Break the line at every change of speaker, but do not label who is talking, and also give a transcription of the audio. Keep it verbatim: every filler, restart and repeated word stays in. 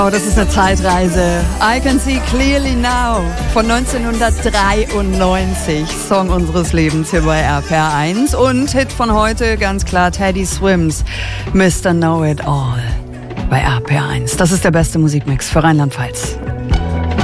Oh, das ist eine Zeitreise. I Can See Clearly Now von neunzehnhundertdreiundneunzig. Song unseres Lebens hier bei R P R eins. Und Hit von heute, ganz klar, Teddy Swims, Mister Know It All bei R P R eins. Das ist der beste Musikmix für Rheinland-Pfalz.